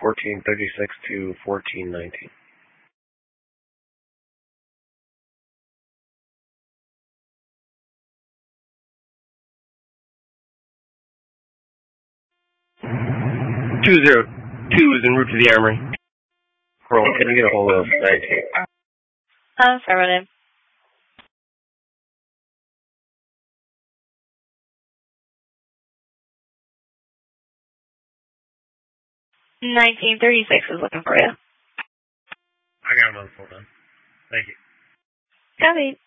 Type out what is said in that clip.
1436 to 1419. Two zero two is en route to the Armory. Pearl, can you get a hold of 19? Affirmative. $1936 is looking for you. I got another full done. Thank you. Copy.